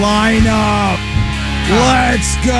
Lineup. Let's go.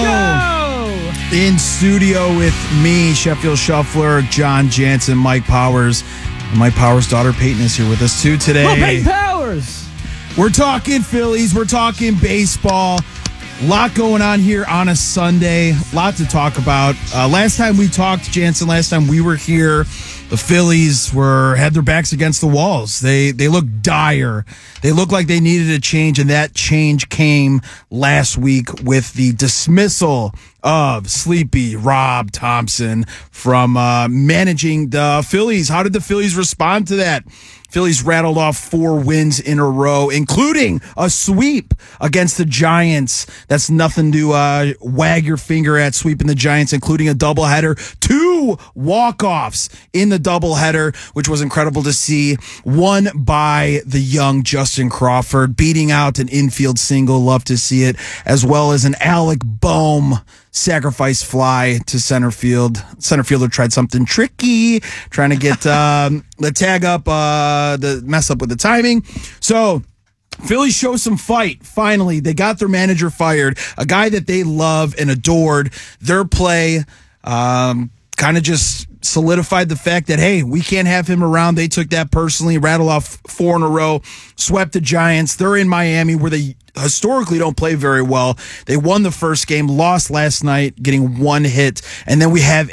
In studio with me, Sheffield Shuffler, John Jansen, Mike Powers. And Mike Powers' daughter Peyton is here with us too today. Well, Peyton Powers. We're talking Phillies. We're talking baseball. A lot going on here on a Sunday. A lot to talk about. Last time we talked, Jansen, last time we were here, the Phillies had their backs against the walls. They looked dire. They looked like they needed a change, and that change came last week with the dismissal of Sleepy Rob Thompson from managing the Phillies. How did the Phillies respond to that? Phillies rattled off 4 wins in a row, including a sweep against the Giants. That's nothing to wag your finger at, sweeping the Giants, including a doubleheader. 2 walk-offs in the doubleheader, which was incredible to see. One by the young Justin Crawford, beating out an infield single. Love to see it. As well as an Alec Bohm sacrifice fly to center field. Center fielder tried something tricky, trying to get the tag up, the mess up with the timing. So Phillies show some fight. Finally, they got their manager fired, a guy that they love and adored. Their play kind of just solidified the fact that, hey, we can't have him around. They took that personally, rattled off 4 in a row, swept the Giants. They're in Miami, where they historically don't play very well. They won the first game, lost last night, getting 1 hit. And then we have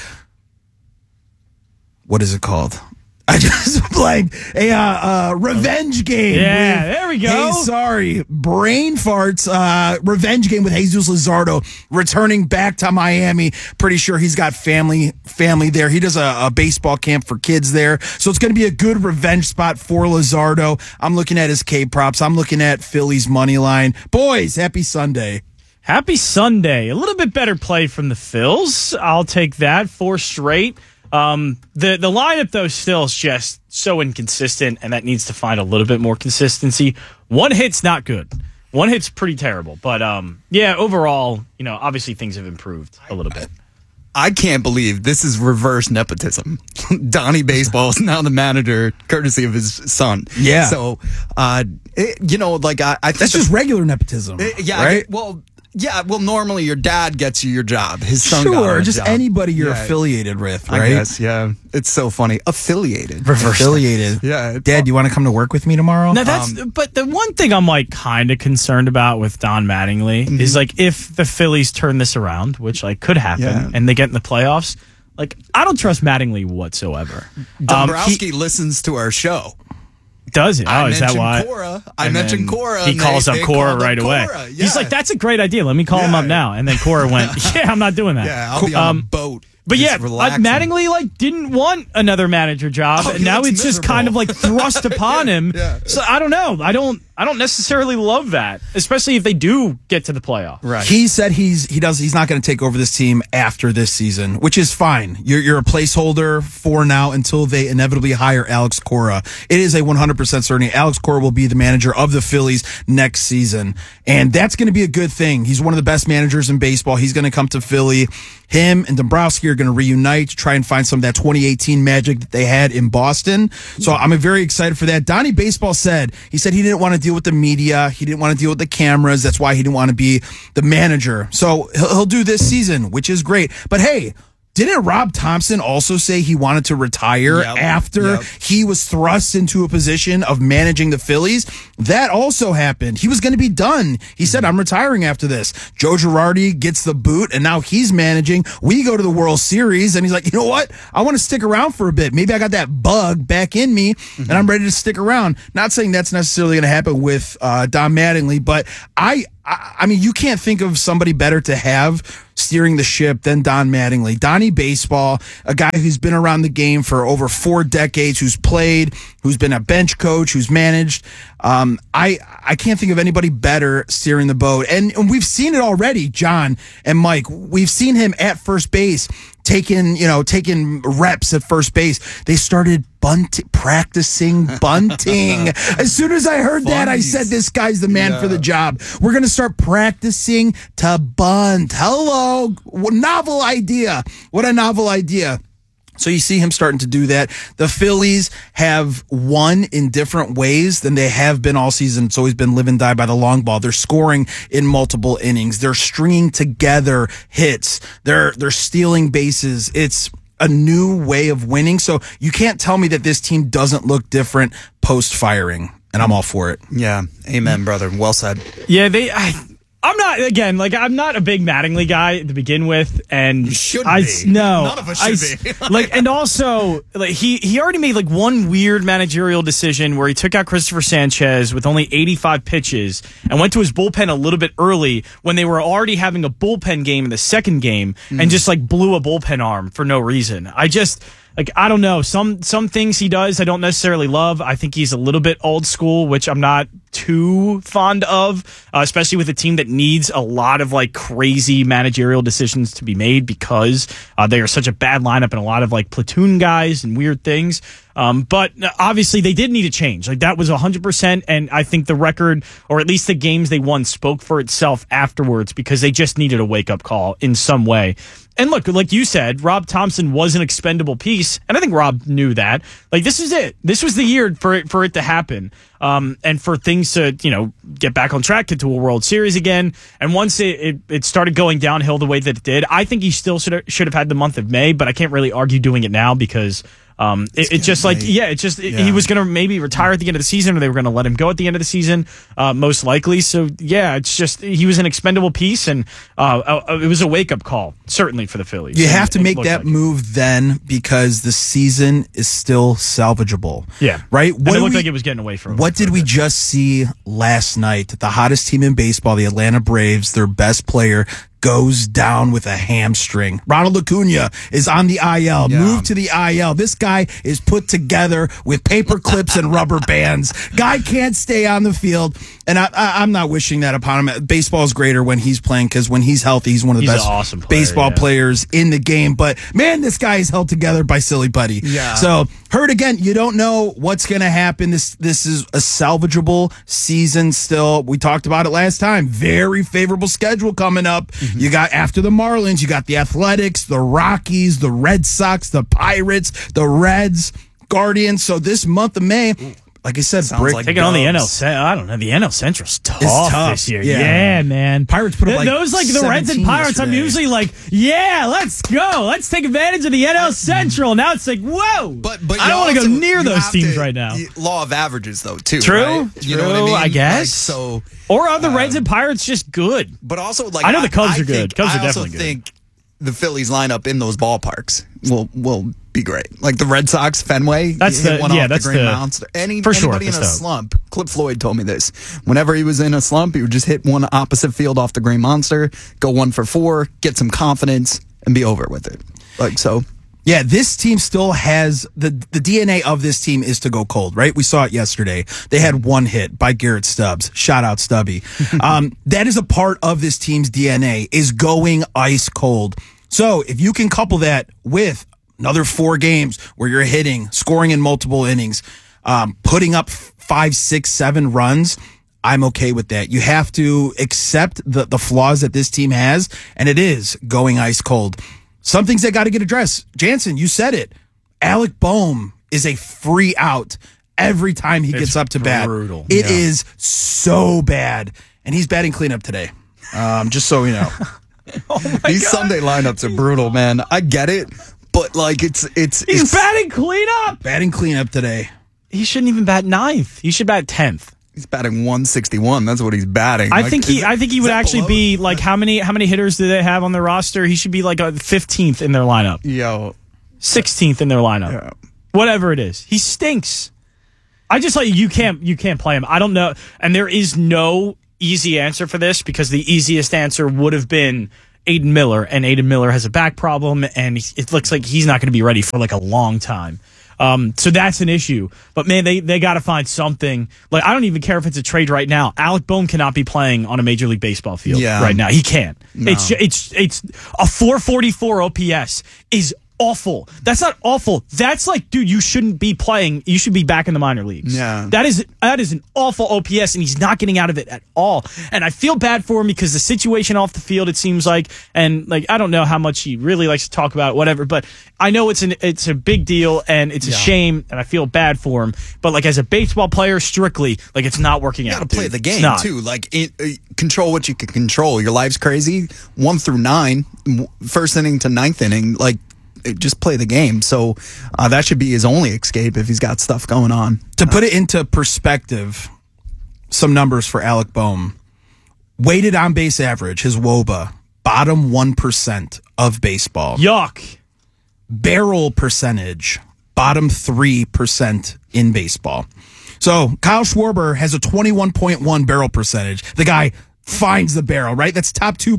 what is it called? I just blanked. A revenge game. Yeah, there we go. Hey, sorry. Brain farts. Revenge game with Jesus Luzardo returning back to Miami. Pretty sure he's got family there. He does a baseball camp for kids there. So it's going to be a good revenge spot for Luzardo. I'm looking at his K props. I'm looking at Phillies money line. Boys, happy Sunday. Happy Sunday. A little bit better play from the Phils. I'll take that. 4 straight. The lineup, though, still is just so inconsistent, and that needs to find a little bit more consistency. 1 hit's not good. 1 hit's pretty terrible. But, overall, obviously things have improved a little bit. I can't believe this is reverse nepotism. Donnie Baseball is now the manager, courtesy of his son. Yeah. So, I think that's just regular nepotism. Right? Well, normally your dad gets you your job. His son got Sure, him a just job. anybody you're affiliated with, right? I guess, yeah. It's so funny. Affiliated. Affiliated. Yeah. Dad, do you want to come to work with me tomorrow? Now but the one thing I'm kind of concerned about with Don Mattingly is if the Phillies turn this around, which could happen, and they get in the playoffs, I don't trust Mattingly whatsoever. Dombrowski listens to our show. Does it? Oh, is that why? I mentioned Cora. He calls up Cora right away. Yeah. He's like, that's a great idea. Let me call him up now. And then Cora went, yeah, I'm not doing that. Yeah, I'll be on a boat. But just relaxing. Mattingly didn't want another manager job, and now it's just kind of thrust upon him. Yeah. So I don't know. I don't necessarily love that, especially if they do get to the playoffs. Right. He said he's not going to take over this team after this season, which is fine. You're a placeholder for now until they inevitably hire Alex Cora. It is a 100% certainty. Alex Cora will be the manager of the Phillies next season, and that's going to be a good thing. He's one of the best managers in baseball. He's going to come to Philly. Him and Dombrowski are going to reunite, try and find some of that 2018 magic that they had in Boston. So I'm very excited for that. Donnie Baseball said he didn't want to deal with the media. He didn't want to deal with the cameras. That's why he didn't want to be the manager. So he'll do this season, which is great. But hey, didn't Rob Thompson also say he wanted to retire after he was thrust into a position of managing the Phillies? That also happened. He was going to be done. He said, I'm retiring after this. Joe Girardi gets the boot, and now he's managing. We go to the World Series, and he's like, you know what? I want to stick around for a bit. Maybe I got that bug back in me, and I'm ready to stick around. Not saying that's necessarily going to happen with Don Mattingly, but I mean, you can't think of somebody better to have steering the ship than Don Mattingly. Donnie Baseball, a guy who's been around the game for over 4 decades, who's played, who's been a bench coach, who's managed. I can't think of anybody better steering the boat. And we've seen it already, John and Mike. We've seen him at first base taking reps at first base. They started practicing bunting. As soon as I heard that, I said, this guy's the man for the job. We're going to start practicing to bunt. Hello. Novel idea. What a novel idea. So you see him starting to do that. The Phillies have won in different ways than they have been all season. It's always been live and die by the long ball. They're scoring in multiple innings. They're stringing together hits. They're stealing bases. It's a new way of winning. So you can't tell me that this team doesn't look different post-firing. And I'm all for it. Yeah. Amen, brother. Well said. Yeah, I'm not, again, like, I'm not a big Mattingly guy to begin with, and You should be. No, None of us should be. Like, and also, like, he already made like one weird managerial decision where he took out Christopher Sanchez with only 85 pitches and went to his bullpen a little bit early when they were already having a bullpen game in the second game, and just like blew a bullpen arm for no reason. I don't know. Some things he does I don't necessarily love. I think he's a little bit old school, which I'm not too fond of, especially with a team that needs a lot of like crazy managerial decisions to be made because they are such a bad lineup and a lot of like platoon guys and weird things. But obviously they did need a change. Like that was 100%. And I think the record, or at least the games they won, spoke for itself afterwards because they just needed a wake up call in some way. And look, like you said, Rob Thompson was an expendable piece, and I think Rob knew that. Like, this is it. This was the year for it to happen, and for things to, get back on track, get to a World Series again. And once it started going downhill the way that it did, I think he still should have had the month of May, but I can't really argue doing it now because he was going to maybe retire at the end of the season, or they were going to let him go at the end of the season, most likely. So yeah, it's just, he was an expendable piece, and it was a wake up call, certainly for the Phillies. You have to make that move then because the season is still salvageable. Yeah. Right? And it looked like it was getting away from him. What did we just see last night? The hottest team in baseball, the Atlanta Braves, their best player goes down with a hamstring. Ronald Acuna is on the IL. Yeah. Moved to the IL. This guy is put together with paper clips and rubber bands. Guy can't stay on the field. And I'm not wishing that upon him. Baseball is greater when he's playing because when he's healthy, he's one of the best awesome player, baseball players in the game. But man, this guy is held together by Silly Buddy. Yeah. So hurt again. You don't know what's going to happen. This is a salvageable season still. We talked about it last time. Very favorable schedule coming up. Mm-hmm. You got, after the Marlins, you got the Athletics, the Rockies, the Red Sox, the Pirates, the Reds, Guardians. So this month of May, like I said, taking on the the NL Central's tough this year. Yeah, man. Pirates put up like those, like the Reds and Pirates, yesterday. I'm usually like, yeah, let's go. Let's take advantage of the NL Central. Now it's like, whoa. But I don't want to go near those teams right now. Law of averages, though, too. True. Right? You know what I mean? I guess. Like, so, or are the Reds and Pirates just good? but also, like, I know the Cubs are good. Cubs are definitely good. I also think the Phillies lineup in those ballparks will be great. Like the Red Sox, Fenway. That's hit one off that's the Green Monster. Anybody in a slump. Cliff Floyd told me this. Whenever he was in a slump, he would just hit one opposite field off the Green Monster, go 1 for 4, get some confidence, and be over with it. Like so. Yeah, this team still has the DNA of this team is to go cold, right? We saw it yesterday. They had one hit by Garrett Stubbs. Shout out Stubby. That is a part of this team's DNA, is going ice cold. So if you can couple that with another 4 games where you're hitting, scoring in multiple innings, putting up 5, 6, 7 runs, I'm okay with that. You have to accept the flaws that this team has, and it is going ice cold. Some things that got to get addressed. Jansen, you said it. Alec Boehm is a free out every time he gets up to bat. Brutal. It is so bad. And he's batting cleanup today. Just so we know. These Sunday lineups are brutal, man. I get it, but like it's He's batting cleanup. Batting cleanup today. He shouldn't even bat 9th. He should bat 10th. He's batting 161. That's what he's batting. I think he would actually be like, how many hitters do they have on their roster? He should be like a 15th in their lineup. 16th in their lineup. Yeah. Whatever it is. He stinks. I just like you can't play him. I don't know. And there is no easy answer for this because the easiest answer would have been Aiden Miller, and Aiden Miller has a back problem, and it looks like he's not going to be ready for like a long time. So that's an issue. But man, they got to find something. Like, I don't even care if it's a trade right now. Alec Boehm cannot be playing on a Major League Baseball field right now. He can't. No. It's a 444 OPS is awful. That's not awful. That's like, dude, you shouldn't be playing. You should be back in the minor leagues. Yeah. That is an awful OPS, and he's not getting out of it at all. And I feel bad for him because the situation off the field, it seems like, and like, I don't know how much he really likes to talk about it, whatever, but I know it's a big deal, and it's a shame, and I feel bad for him. But like, as a baseball player, strictly, like, it's not working out. You got to play the game too. Like, control what you can control. Your life's crazy. 1 through 9, first inning to 9th inning, like, just play the game. So that should be his only escape if he's got stuff going on. To put it into perspective, some numbers for Alec Bohm. Weighted on base average, his WOBA, bottom 1% of baseball. Yuck. Barrel percentage, bottom 3% in baseball. So Kyle Schwarber has a 21.1 barrel percentage. The guy finds the barrel, right? That's top 2%.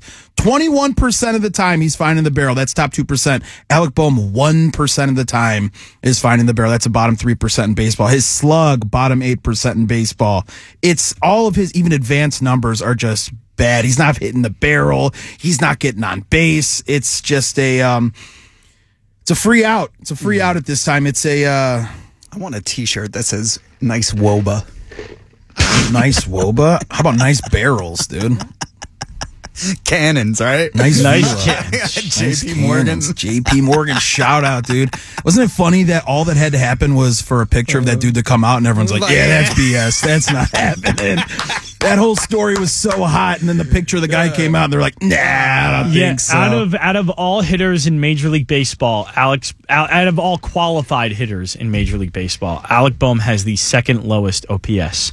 21% of the time he's finding the barrel. That's top 2%. Alec Bohm, 1% of the time is finding the barrel. That's a bottom 3% in baseball. His slug, bottom 8% in baseball. It's all of his even advanced numbers are just bad. He's not hitting the barrel. He's not getting on base. It's just it's a free out. It's a free out at this time. It's I want a t-shirt that says nice WOBA. Nice WOBA? How about nice barrels, dude? Cannons, right? Nice cannons. JP Morgan. JP Morgan, shout out, dude. Wasn't it funny that all that had to happen was for a picture of that dude to come out and everyone's like, yeah, that's BS. That's not happening. That whole story was so hot, and then the picture of the guy came out, and they're like, nah, I don't think so. Out of all hitters in Major League Baseball, out of all qualified hitters in Major League Baseball, Alec Bohm has the second lowest OPS.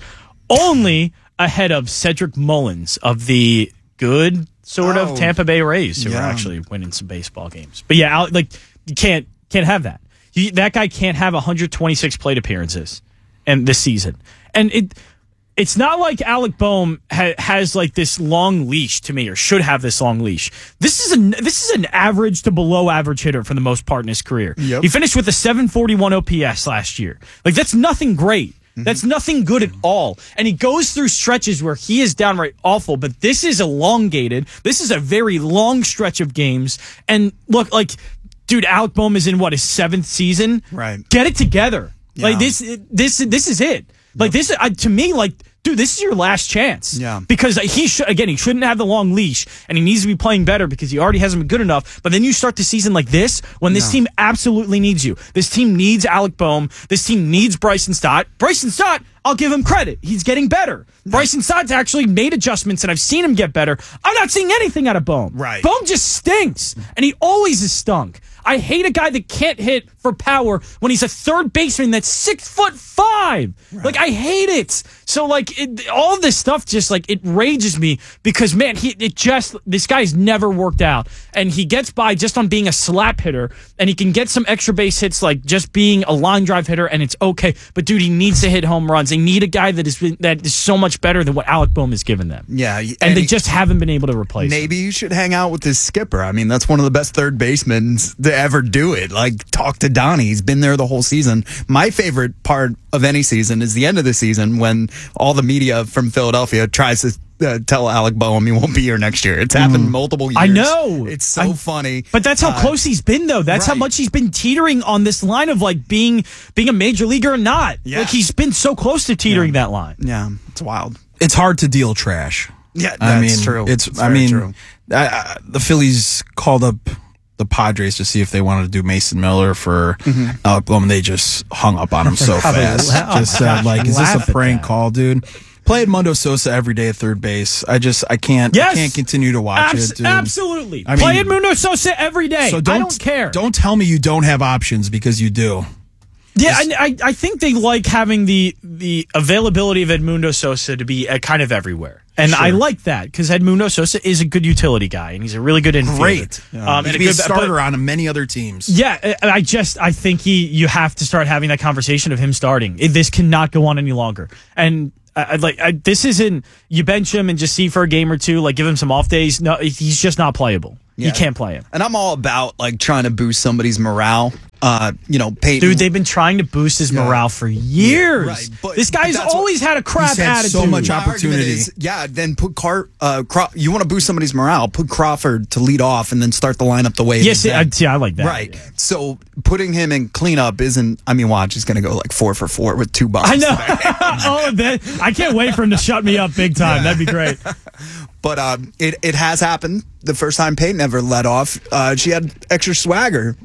Only ahead of Cedric Mullins of the good sort of Tampa Bay Rays, who are actually winning some baseball games. But yeah, like, you can't have that. That guy can't have 126 plate appearances and this season. And it's not like Alec Bohm has like this long leash to me, or should have this long leash. This is an average to below average hitter for the most part in his career. Yep. He finished with a 741 OPS last year. Like, that's nothing great. That's nothing good at all. And he goes through stretches where he is downright awful, but this is elongated. This is a very long stretch of games. And look, like, dude, Alec Bohm is in his 7th season. Right. Get it together. Yeah. Like, this is it. Like, this, to me, like, dude, this is your last chance. Yeah. Because he shouldn't have the long leash, and he needs to be playing better because he already hasn't been good enough. But then you start the season like this, when this team absolutely needs you. This team needs Alec Bohm. This team needs Bryson Stott. Bryson Stott, I'll give him credit. He's getting better. Bryson Stott's actually made adjustments, and I've seen him get better. I'm not seeing anything out of Bohm. Right. Bohm just stinks, and he always has stunk. I hate a guy that can't hit for power when he's a third baseman that's 6'5". Right. Like, I hate it. So, like, all this stuff just, like, it rages me because, man, this guy's never worked out. And he gets by just on being a slap hitter, and he can get some extra base hits, like just being a line drive hitter, and it's okay. But, dude, he needs to hit home runs. They need a guy that is so much better than what Alec Bohm has given them. Yeah. And they just haven't been able to replace Maybe you should hang out with this skipper. I mean, that's one of the best third basemen to ever do it. Like, talk to Donnie. He's been there the whole season. My favorite part of any season is the end of the season when all the media from Philadelphia tries to tell Alec Bohm he won't be here next year. It's happened multiple years. I know. It's so funny. But that's how close he's been, though. That's how much he's been teetering on this line of, like, being a major leaguer or not. Yeah. Like, he's been so close to teetering that line. Yeah, it's wild. It's hard to deal trash. Yeah, that's true. It's true. The Phillies called up the Padres to see if they wanted to do Mason Miller for Alec Bohm. They just hung up on him so fast. Just said, like, is this a prank call, dude? Play Edmundo Sosa every day at third base. I can't continue to watch it, dude. Absolutely. Play Edmundo Sosa every day. So I don't care. Don't tell me you don't have options, because you do. Yeah, I think they like having the availability of Edmundo Sosa to be kind of everything. And I like that because Edmundo Sosa is a good utility guy, and he's a really good infielder. Great. And a good starter on many other teams. Yeah, I think you have to start having that conversation of him starting. This cannot go on any longer. And this isn't you bench him and just see for a game or two, like give him some off days. No, he's just not playable. Yeah. You can't play him. And I'm all about, like, trying to boost somebody's morale. Peyton. Dude, they've been trying to boost his morale for years. Yeah, right. But this guy's always had a crap he's had attitude. so much opportunity. Then put you want to boost somebody's morale, put Crawford to lead off and then start the lineup the way it is. I like that. Right. Yeah. So putting him in cleanup isn't, watch, he's going to go like 4 for 4 with 2 bombs. I know. All of that. I can't wait for him to shut me up big time. That'd be great. But it has happened. The first time Peyton ever let off, she had extra swagger.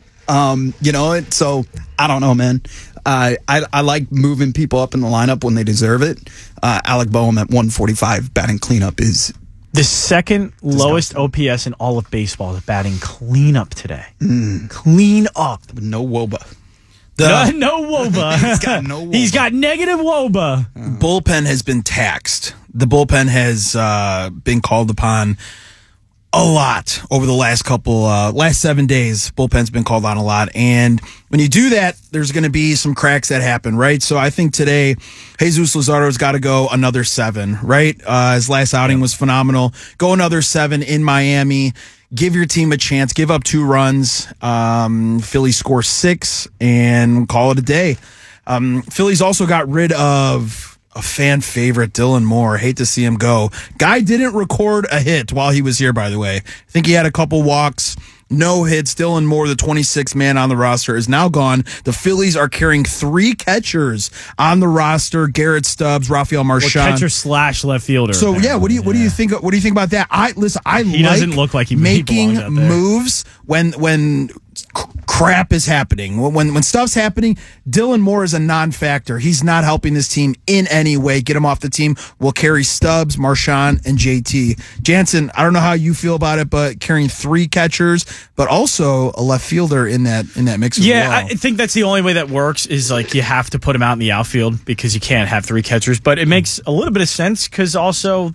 So I don't know, man. I like moving people up in the lineup when they deserve it. Alec Boehm at 145 batting cleanup is the second lowest OPS in all of baseball is batting cleanup today. Clean up. No WOBA. No WOBA. He's got no WOBA. He's got negative WOBA. Bullpen has been taxed. The bullpen has been called upon a lot over the last 7 days. Bullpen's been called on a lot. And when you do that, there's going to be some cracks that happen, right? So I think today, Jesus Luzardo's got to go another 7, right? His last outing was phenomenal. Go another 7 in Miami. Give your team a chance. Give up 2 runs. Phillies score 6 and call it a day. Phillies also got rid of a fan favorite, Dylan Moore. Hate to see him go. Guy didn't record a hit while he was here, by the way. I think he had a couple walks, no hits. Dylan Moore, the 26th man on the roster, is now gone. The Phillies are carrying 3 catchers on the roster: Garrett Stubbs, Rafael Marchand, catcher / left fielder. So what do you think? What do you think about that? He doesn't look like he making belongs out there. moves when crap is happening. When stuff's happening, Dylan Moore is a non-factor. He's not helping this team in any way. Get him off the team. We'll carry Stubbs, Marchand, and JT. Jansen, I don't know how you feel about it, but carrying 3 catchers, but also a left fielder in that mix as well. Yeah, I think that's the only way that works is like you have to put him out in the outfield because you can't have 3 catchers. But it makes a little bit of sense because also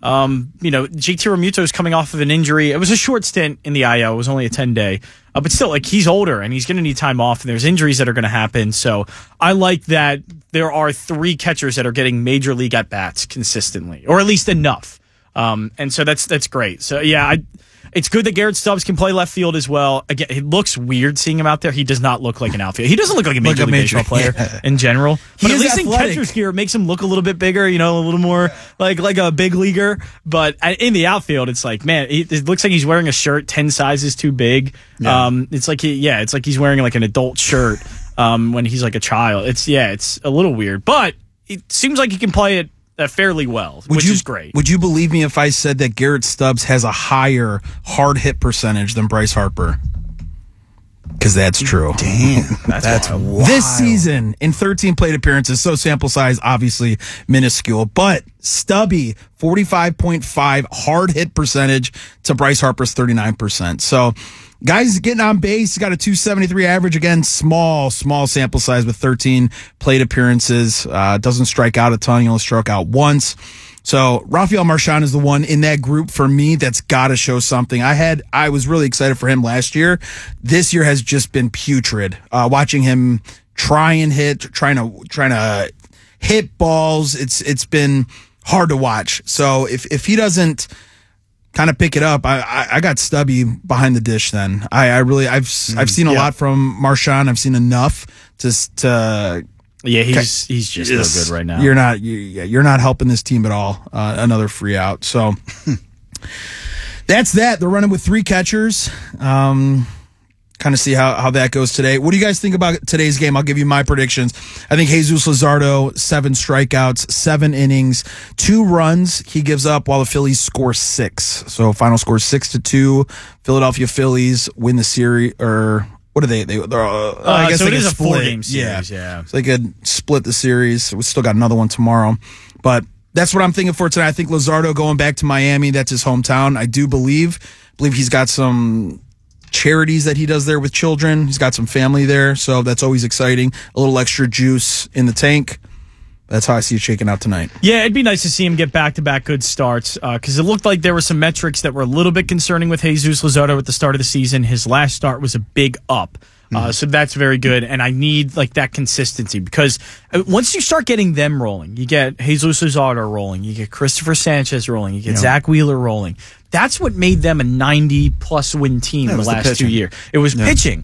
JT Realmuto is coming off of an injury. It was a short stint in the IL. It was only a 10-day. But still, like, he's older and he's going to need time off, and there's injuries that are going to happen. So I like that there are 3 catchers that are getting major league at-bats consistently, or at least enough. And so that's great. So, yeah, it's good that Garrett Stubbs can play left field as well. Again, it looks weird seeing him out there. He does not look like an outfielder. He doesn't look like a major league baseball player in general. But at least athletic. in catcher's gear, it makes him look a little bit bigger, a little more like a big leaguer. But in the outfield, it's like, man, it looks like he's wearing a shirt 10 sizes too big. Yeah. It's like he's wearing like an adult shirt when he's like a child. It's a little weird, but it seems like he can play it fairly well, which is great. Would you believe me if I said that Garrett Stubbs has a higher hard hit percentage than Bryce Harper? Because that's true. Damn, that's wild. This season, in 13 plate appearances, so sample size obviously minuscule, but Stubby, 45.5 hard hit percentage to Bryce Harper's 39%. So guys getting on base, got a 273 average. Again, small sample size with 13 plate appearances. Doesn't strike out a ton. He only struck out once. So Rafael Marchand is the one in that group for me that's got to show something. I was really excited for him last year. This year has just been putrid. Watching him trying to hit balls, it's been hard to watch. So if he doesn't kind of pick it up, I got Stubby behind the dish. Then I've seen a lot from Marchand. I've seen enough to. Yeah, he's just no good right now. You're not helping this team at all. Another free out. So that's that. They're running with 3 catchers. Kind of see how that goes today. What do you guys think about today's game? I'll give you my predictions. I think Jesus Luzardo, 7 strikeouts, 7 innings, 2 runs he gives up while the Phillies score 6. So final score 6-2. Philadelphia Phillies win the series, or what are they? I guess so they it is a split. 4-game series, yeah. So they could split the series. We still got another one tomorrow. But that's what I'm thinking for tonight. I think Luzardo going back to Miami, that's his hometown. I do believe he's got some charities that he does there with children. He's got some family there, so that's always exciting. A little extra juice in the tank. That's how I see it shaking out tonight. Yeah, it'd be nice to see him get back-to-back good starts because it looked like there were some metrics that were a little bit concerning with Jesus Luzardo at the start of the season. His last start was a big up. So that's very good, and I need like that consistency because once you start getting them rolling, you get Jesus Luzardo rolling, you get Christopher Sanchez rolling, you get Zach Wheeler rolling. That's what made them a 90-plus win team the last 2 years. It was pitching.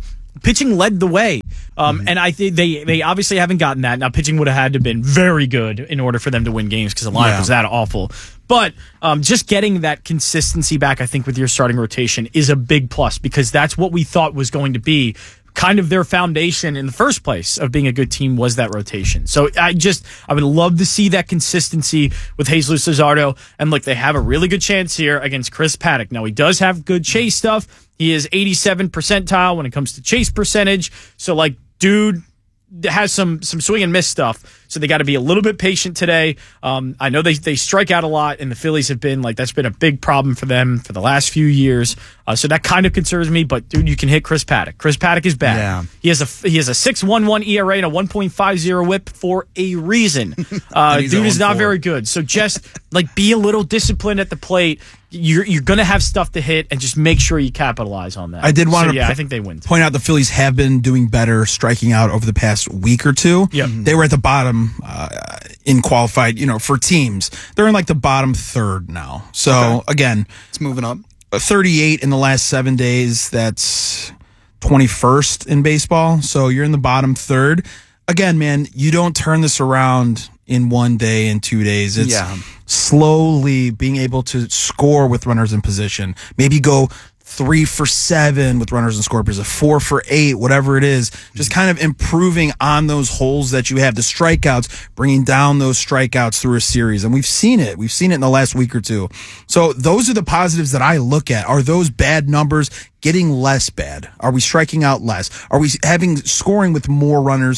pitching led the way. And I think they obviously haven't gotten that. Now, pitching would have had to have been very good in order for them to win games because the lineup was that awful. But just getting that consistency back, I think, with your starting rotation is a big plus because that's what we thought was going to be kind of their foundation in the first place of being a good team was that rotation. So I would love to see that consistency with Jesus Luzardo. And look, they have a really good chance here against Chris Paddack. Now, he does have good chase stuff. He is 87 percentile when it comes to chase percentage. So, like, dude has some swing and miss stuff. So they got to be a little bit patient today. I know they strike out a lot, and the Phillies have been that's been a big problem for them for the last few years. So that kind of concerns me. But dude, you can hit Chris Paddack. Chris Paddack is bad. Yeah. He has a 6.11 ERA and a 1.50 WHIP for a reason. Dude is not very good. So just be a little disciplined at the plate. You're going to have stuff to hit, and just make sure you capitalize on that. I did want to I think they win. Point out the Phillies have been doing better striking out over the past week or two. Yep. They were at the bottom in qualified, for teams. They're in the bottom third now. So, again, it's moving up. 38 in the last 7 days. That's 21st in baseball. So you're in the bottom third. Again, man, you don't turn this around in 1 day and 2 days. It's slowly being able to score with runners in position. Maybe go 3 for 7 with runners in scoring position, 4 for 8, whatever it is. Just kind of improving on those holes that you have, the strikeouts, bringing down those strikeouts through a series. And we've seen it. We've seen it in the last week or two. So those are the positives that I look at. Are those bad numbers getting less bad? Are we striking out less? Are we having scoring with more runners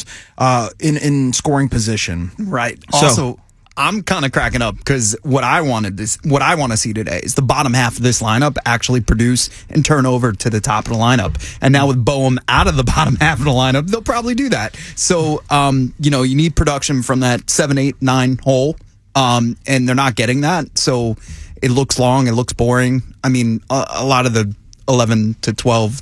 in scoring position? Right. Also, I'm kind of cracking up because what I want to see today is the bottom half of this lineup actually produce and turn over to the top of the lineup. And now with Boehm out of the bottom half of the lineup, they'll probably do that. So, you need production from that 7, 8, 9 hole, and they're not getting that. So it looks long, it looks boring. I mean, a lot of the 11 to 12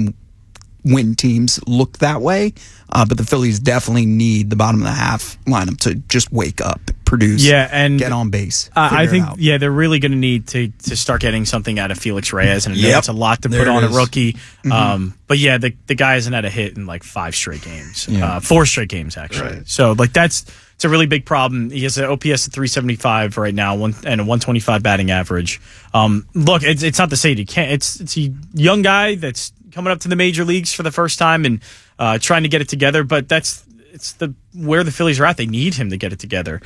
win teams look that way, but the Phillies definitely need the bottom of the half lineup to just wake up, produce, and get on base. I think they're really going to need to start getting something out of Felix Reyes, and it's a lot to put on a rookie. Mm-hmm. But the guy hasn't had a hit in 5 straight games, 4 straight games actually. Right. So it's a really big problem. He has an OPS of 375 right now, and a 125 batting average. Look, it's not to say you can't. It's a young guy that's coming up to the major leagues for the first time and trying to get it together, but it's where the Phillies are at. They need him to get it together.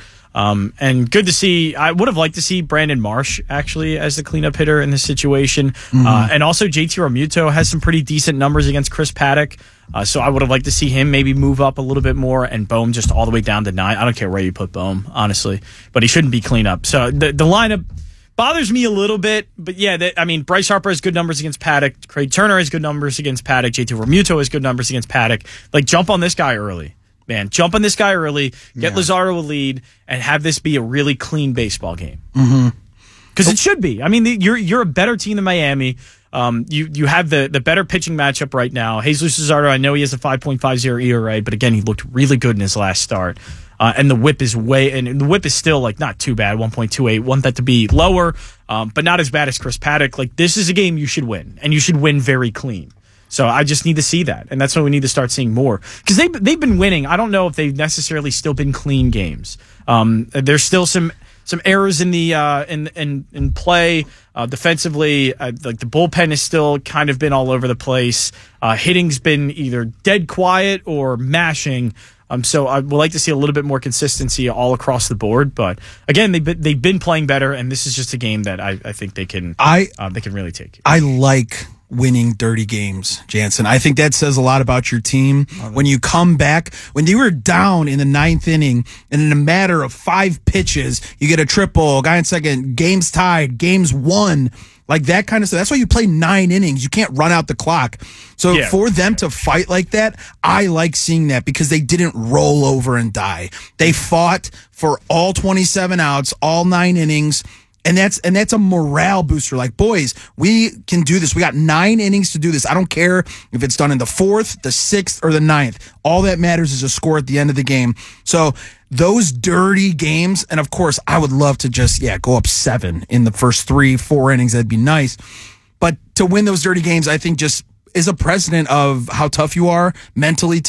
And good to see. I would have liked to see Brandon Marsh actually as the cleanup hitter in this situation. Mm-hmm. And also JT Realmuto has some pretty decent numbers against Chris Paddack. So I would have liked to see him maybe move up a little bit more, and Boehm just all the way down to 9. I don't care where you put Boehm, honestly, but he shouldn't be cleanup. So the lineup bothers me a little bit, but Bryce Harper has good numbers against Paddack. Craig Turner has good numbers against Paddack. JT Realmuto has good numbers against Paddack. Jump on this guy early. Man, jump on this guy early, get Luzardo a lead, and have this be a really clean baseball game. Because it should be. I mean, you're a better team than Miami. You have the better pitching matchup right now. Jesus Luzardo, I know he has a 5.50 ERA, but again, he looked really good in his last start. And the whip is the whip is still not too bad, 1.28. Want that to be lower, but not as bad as Chris Paddack. This is a game you should win, and you should win very clean. So I just need to see that, and that's what we need to start seeing more, because they've been winning. I don't know if they've necessarily still been clean games. There's still some errors in the in play defensively. The bullpen has still kind of been all over the place. Hitting's been either dead quiet or mashing. So I would like to see a little bit more consistency all across the board. But again, they've been playing better, and this is just a game that I think they can really take. I like winning dirty games, Jansen. I think that says a lot about your team. When you come back, when you were down in the 9th inning, and in a matter of 5 pitches, you get a triple, guy in second, game's tied, game's won. That kind of stuff. That's why you play 9 innings. You can't run out the clock. So for them to fight like that, I like seeing that, because they didn't roll over and die. They fought for all 27 outs, all 9 innings. And that's a morale booster. Boys, we can do this. We got 9 innings to do this. I don't care if it's done in the 4th, the 6th, or the 9th. All that matters is a score at the end of the game. So those dirty games, and of course, I would love to just go up 7 in the first 3-4 innings. That'd be nice. But to win those dirty games, I think just is a precedent of how tough you are mentally.